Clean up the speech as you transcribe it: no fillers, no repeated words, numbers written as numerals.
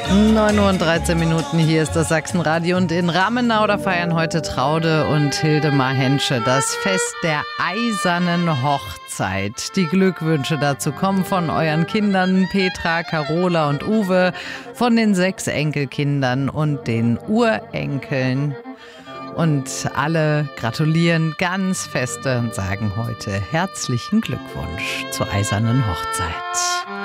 9 Uhr und 13 Minuten, hier ist das Sachsenradio und in Ramenau, da feiern heute Traude und Hildemar Hensche das Fest der eisernen Hochzeit. Die Glückwünsche dazu kommen von euren Kindern Petra, Carola und Uwe, von den 6 Enkelkindern und den Urenkeln. Und alle gratulieren ganz feste und sagen heute herzlichen Glückwunsch zur eisernen Hochzeit.